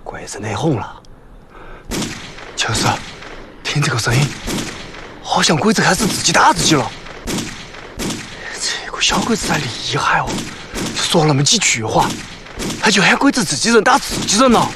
鬼子内讧了。就是，听这个声音，好像鬼子开始自己打自己了。这个小鬼子才厉害哦，就说那么几句话，他就喊鬼子自己人打自己人了。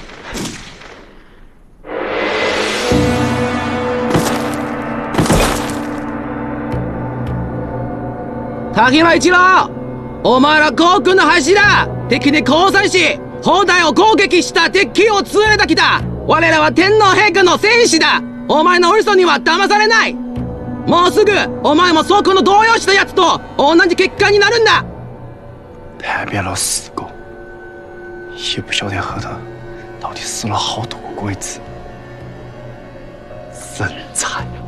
他開一郎、お前ら航空の柱、敵に降参し、砲台を攻撃した敵を連れてきた。我らは天皇陛下の戦士だ。お前の嘘には騙されない。もうすぐお前もそこの動揺したやつと同じ結果になるんだ。 叛变了4个，也不晓得后头到底死了好多个鬼子，人才呀！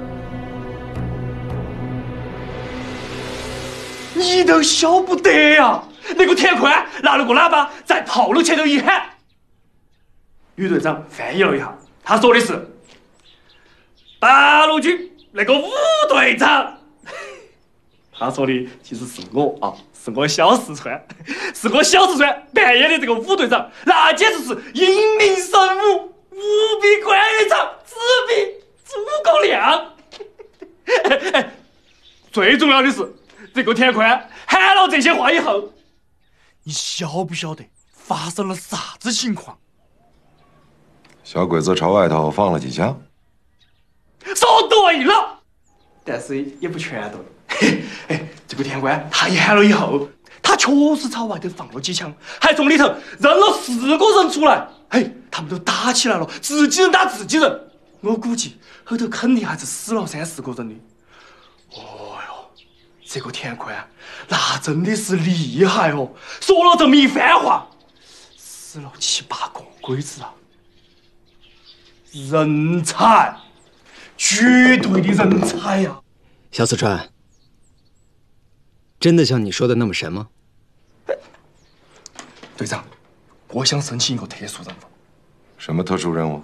你都晓不得呀！那个田宽拿了个喇叭在炮楼前头一喊，于队长翻译了一下，他说的是：“八路军那个武队长。”他说的其实是我啊，是我小四川，是我小四川扮演的这个武队长，那简直是英明神武，无比关元长，只比诸葛亮。最重要的是，这个田宽喊了这些话以后，你晓不晓得发生了啥子情况？ 小鬼子朝外头放了几枪？ 说对了，但是也不全对。这个田官他一喊了以后，他确实朝外头放了几枪，还从里头扔了4个人出来。他们都打起来了，自己人打自己人。我估计后头肯定还是死了3、4个人的。哦哟，这个田官那真的是厉害哦，说了这么一番话，死了7、8个鬼子啊！人才，绝对的人才呀！ 小四川，真的像你说的那么神吗？ 队长，我想申请一个特殊任务。 什么特殊任务？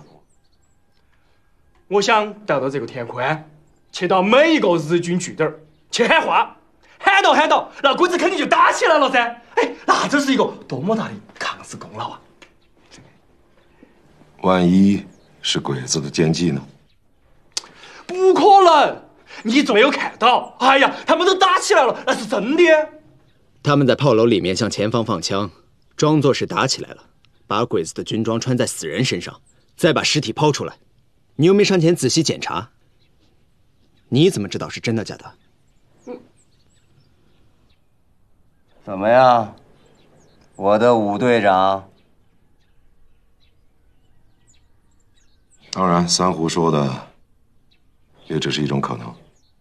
我想带到这个田宽，去到每一个日军据点去喊话，喊到，那鬼子肯定就打起来了噻。那这是一个多么大的抗日功劳啊！ 万一是鬼子的奸计呢？ 不可能，你没有看到？哎呀，他们都打起来了，那是真的。 他们在炮楼里面向前方放枪，装作是打起来了，把鬼子的军装穿在死人身上，再把尸体抛出来。你又没上前仔细检查，你怎么知道是真的假的？ 怎么样，我的武队长？ 当然，三胡说的也只是一种可能。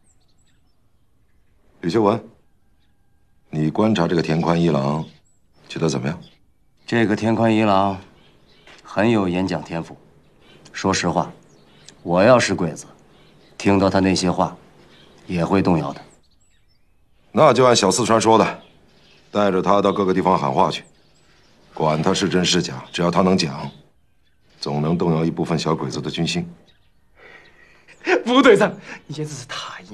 吕修文，你观察这个田宽一郎，觉得怎么样？ 这个田宽一郎很有演讲天赋。说实话，我要是鬼子，听到他那些话，也会动摇的。 那就按小四川说的，带着他到各个地方喊话去，管他是真是假，只要他能讲，总能动摇一部分小鬼子的军心。 吴队长，你简直是太